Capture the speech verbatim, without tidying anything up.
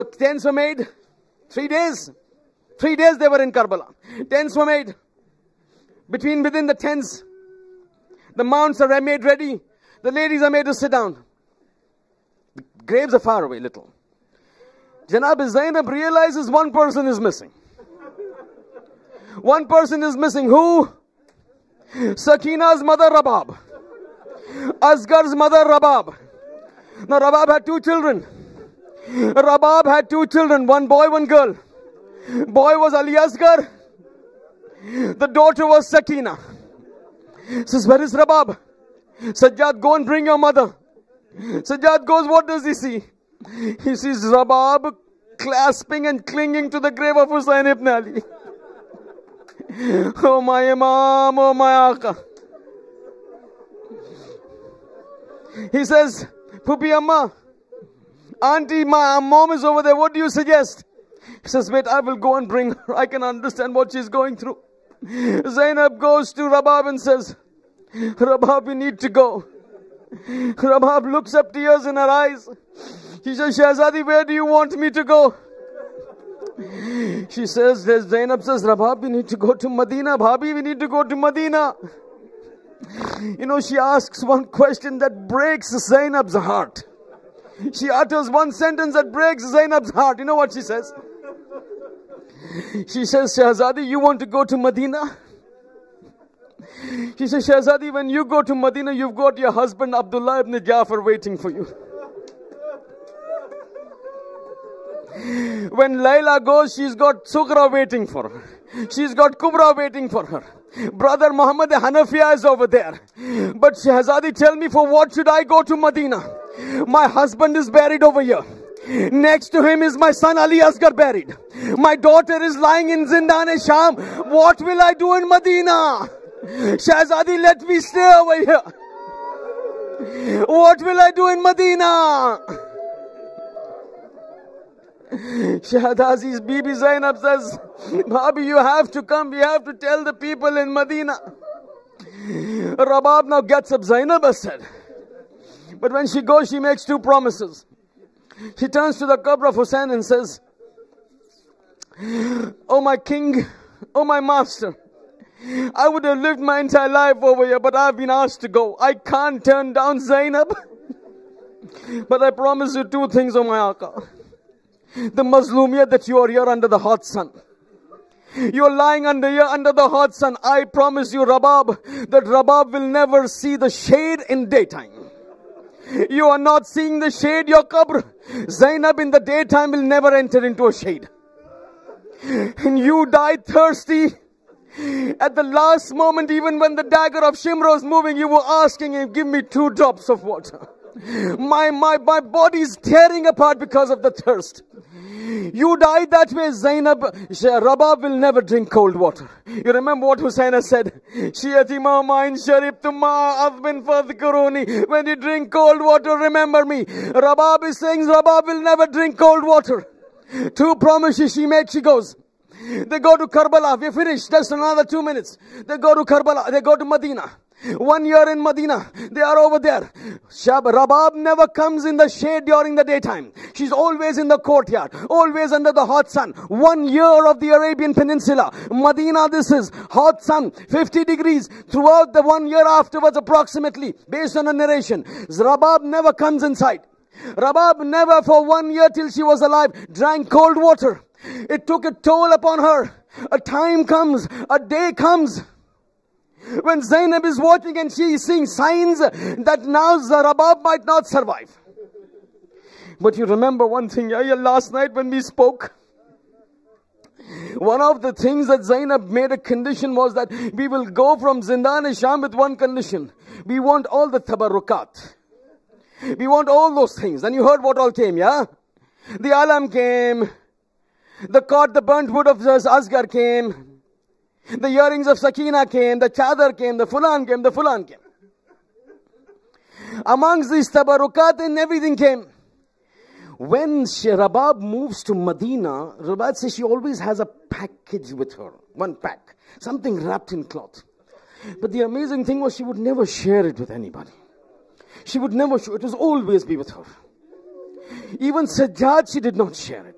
Tents were made. Three days. Three days they were in Karbala. Tents were made. Between, within the tents, the mounts are made ready. The ladies are made to sit down. The graves are far away little. Janab Zainab realizes one person is missing. One person is missing. Who? Sakina's mother Rabab. Asgar's mother Rabab. Now Rabab had two children. Rabab had two children. One boy, one girl. Boy was Ali Asgar. The daughter was Sakina. Says, where is Rabab? Sajjad, go and bring your mother. Sajjad goes, what does he see? He sees Rabab clasping and clinging to the grave of Hussain ibn Ali. Oh my Imam, oh my Aka. He says, Pupi Amma, Auntie, my mom is over there, what do you suggest? He says, wait, I will go and bring her. I can understand what she's going through. Zainab goes to Rabab and says, Rabab, we need to go. Rabab looks up, tears in her eyes. She says, Shahzadi, where do you want me to go? She says, Zainab says, Rabab, we need to go to Medina. Bhabi, we need to go to Medina. You know, she asks one question that breaks Zainab's heart. She utters one sentence that breaks Zainab's heart. You know what she says? She says, Shahzadi, you want to go to Medina? She says, Shahzadi, when you go to Medina, you've got your husband Abdullah ibn Jafar waiting for you. When Layla goes, she's got Sughra waiting for her. She's got Kubra waiting for her. Brother Muhammad Hanafiya is over there. But Shahzadi, tell me, for what should I go to Medina? My husband is buried over here. Next to him is my son Ali Asgar buried. My daughter is lying in Zindan-e-Sham. What will I do in Medina? Shahzadi, let me stay over here. What will I do in Medina? Shahzazi's Bibi Zainab says, Bhabi, you have to come. We have to tell the people in Medina. Rabab now gets up. Zainab has said. But when she goes, she makes two promises. She turns to the qabr of Hussain and says, oh my king, oh my master, I would have lived my entire life over here, but I've been asked to go. I can't turn down Zainab. But I promise you two things, oh my Aka. The Mazlumiyat that you are here under the hot sun. You're lying under here under the hot sun. I promise you, Rabab, that Rabab will never see the shade in daytime. You are not seeing the shade, your qabr. Zainab in the daytime will never enter into a shade. And you died thirsty. At the last moment, even when the dagger of Shimra was moving, you were asking him, give me two drops of water. My, my, my body is tearing apart because of the thirst. You died that way, Zainab. Rabab will never drink cold water. You remember what Hussaina said? When you drink cold water, remember me. Rabab is saying Rabab will never drink cold water. Two promises she made, she goes. They go to Karbala. We're finished. Just another two minutes. They go to Karbala. They go to Medina. One year in Medina. They are over there. Shab, Rabab never comes in the shade during the daytime. She's always in the courtyard. Always under the hot sun. One year of the Arabian Peninsula. Medina, this is hot sun. fifty degrees. Throughout the one year afterwards approximately. Based on a narration. Rabab never comes inside. Rabab never for one year till she was alive drank cold water. It took a toll upon her. A time comes. A day comes. When Zainab is watching and she is seeing signs that now Rabab might not survive. But you remember one thing, yeah, last night when we spoke, one of the things that Zainab made a condition was that we will go from Zindan-e-Sham with one condition. We want all the tabarrukat. We want all those things. And you heard what all came, yeah? The alam came. The cot, the burnt wood of Asgar came. The earrings of Sakina came, the chadar came, the fulan came, the fulan came. Amongst these tabarukat and everything came. When Rabab moves to Medina, Rabab says she always has a package with her. One pack. Something wrapped in cloth. But the amazing thing was she would never share it with anybody. She would never share it. It was always be with her. Even Sajjad, she did not share it.